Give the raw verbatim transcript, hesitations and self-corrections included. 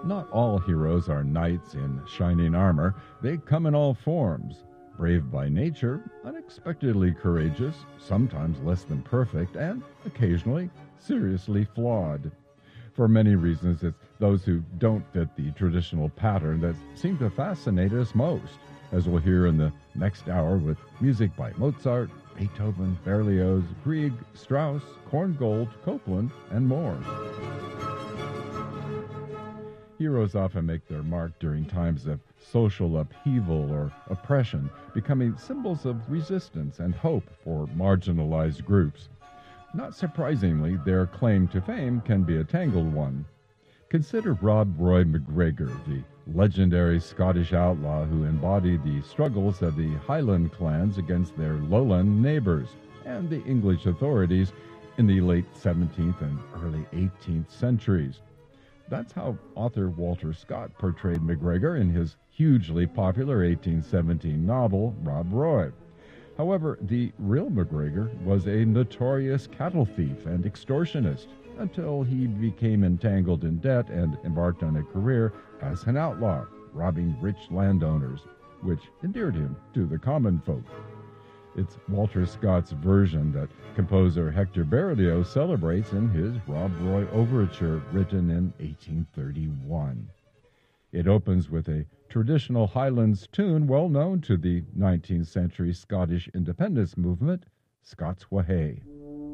Not all heroes are knights in shining armor. They come in all forms. Brave by nature, unexpectedly courageous, sometimes less than perfect, and occasionally seriously flawed. For many reasons, it's those who don't fit the traditional pattern that seem to fascinate us most, as we'll hear in the next hour with music by Mozart, Beethoven, Berlioz, Grieg, Strauss, Korngold, Copland, and more. Heroes often make their mark during times of social upheaval or oppression, becoming symbols of resistance and hope for marginalized groups. Not surprisingly, their claim to fame can be a tangled one. Consider Rob Roy MacGregor, the legendary Scottish outlaw who embodied the struggles of the Highland clans against their lowland neighbors and the English authorities in the late seventeenth and early eighteenth centuries. That's how author Walter Scott portrayed MacGregor in his hugely popular eighteen seventeen novel, Rob Roy. However, the real MacGregor was a notorious cattle thief and extortionist until he became entangled in debt and embarked on a career as an outlaw, robbing rich landowners, which endeared him to the common folk. It's Walter Scott's version that composer Hector Berlioz celebrates in his Rob Roy Overture, written in eighteen thirty-one. It opens with a traditional Highlands tune well known to the nineteenth century Scottish independence movement, Scots Wha Hae.